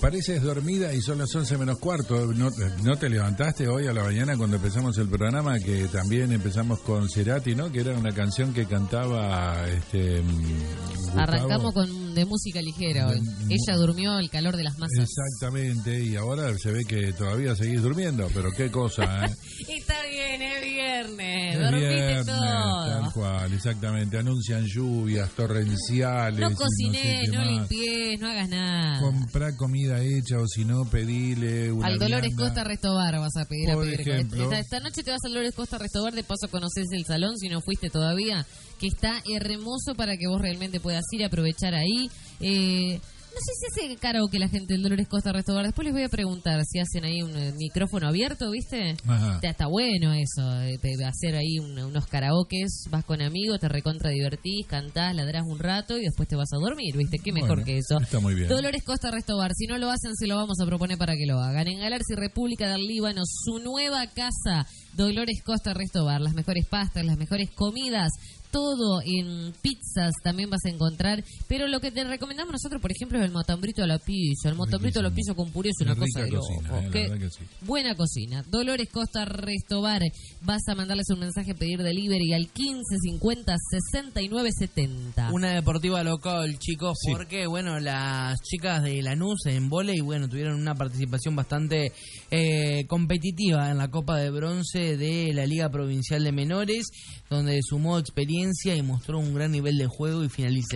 pareces dormida y son las 11 menos cuarto. ¿No te levantaste hoy a la mañana cuando empezamos el programa? Que también empezamos con Cerati, ¿no? Que era una canción que cantaba Gustavo. Arrancamos de música ligera hoy. Ella durmió, el calor de las masas. Exactamente, y ahora se ve que todavía seguís durmiendo, pero qué cosa, ¿eh? Está bien, es viernes. Es Dormiste viernes, todo. tal cual, exactamente. Anuncian lluvias torrenciales. No cociné, no sé no más. limpiés, no hagas nada. Comprá comida hecha o si no, pedile una Al Dolores vianda. Costa Restobar vas a pedir. Por ejemplo. Esta noche te vas al Dolores Costa Restobar, de paso conoces el salón, si no fuiste todavía, que está hermoso para que vos realmente puedas ir a aprovechar ahí. No sé si hace karaoke la gente del Dolores Costa Restobar. Después les voy a preguntar si hacen ahí un micrófono abierto, ¿viste? Ajá. Está bueno eso, hacer ahí unos karaokes. Vas con amigos, te recontra divertís, cantás, ladrás un rato y después te vas a dormir, ¿viste? Qué mejor que eso. Está muy bien. Dolores Costa Restobar. Si no lo hacen, se lo vamos a proponer para que lo hagan. En Galarza y República del Líbano, su nueva casa, Dolores Costa Restobar. Las mejores pastas, las mejores comidas. Todo en pizzas también vas a encontrar, pero lo que te recomendamos nosotros, por ejemplo, es el motambrito a la pizza. El motambrito a la pizza con puré es una cosa de loco. Sí. Buena cocina. Dolores Costa Restobar. Vas a mandarles un mensaje, pedir delivery al 1550 6970. Una deportiva local, chicos, Sí. porque, bueno, las chicas de Lanús en vóley, bueno, tuvieron una participación bastante competitiva en la Copa de Bronce de la Liga Provincial de Menores, donde sumó experiencia y mostró un gran nivel de juego y finalizó,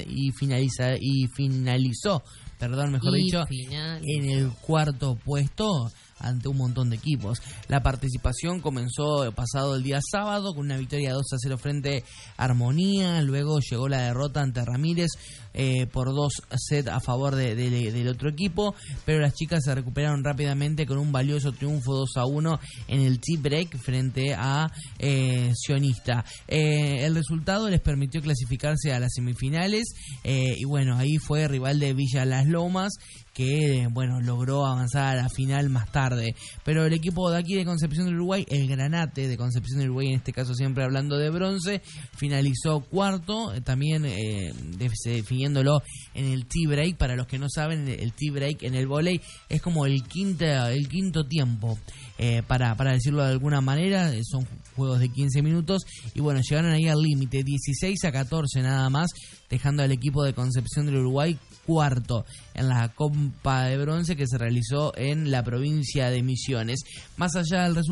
en el cuarto puesto ante un montón de equipos. La participación comenzó pasado el día sábado con una victoria 2-0 frente a Armonía, luego llegó la derrota ante Ramírez por 2 sets a favor del otro equipo, pero las chicas se recuperaron rápidamente con un valioso triunfo 2-1 en el tie break frente a Sionista. El resultado les permitió clasificarse a las semifinales y bueno, ahí fue rival de Villa Las Lomas, que bueno, logró avanzar a la final más tarde, pero el equipo de aquí de Concepción del Uruguay, el Granate de Concepción del Uruguay, en este caso siempre hablando de bronce, finalizó cuarto, también definiéndolo en el tie break. Para los que no saben, el tie break en el vóley es como el quinto tiempo, para decirlo de alguna manera, son juegos de 15 minutos y bueno, llegaron ahí al límite, 16-14 nada más, dejando al equipo de Concepción del Uruguay cuarto en la Copa de Bronce que se realizó en la provincia de Misiones. Más allá de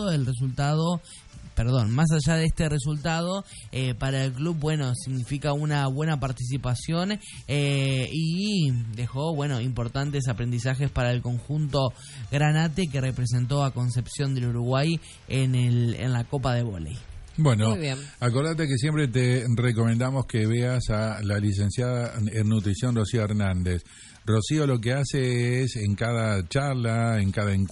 este resultado, para el club, bueno, significa una buena participación y dejó, bueno, importantes aprendizajes para el conjunto Granate, que representó a Concepción del Uruguay en la Copa de Vóley. Bueno, acordate que siempre te recomendamos que veas a la licenciada en nutrición Rocío Hernández. Rocío lo que hace es en cada charla, en cada encuentro,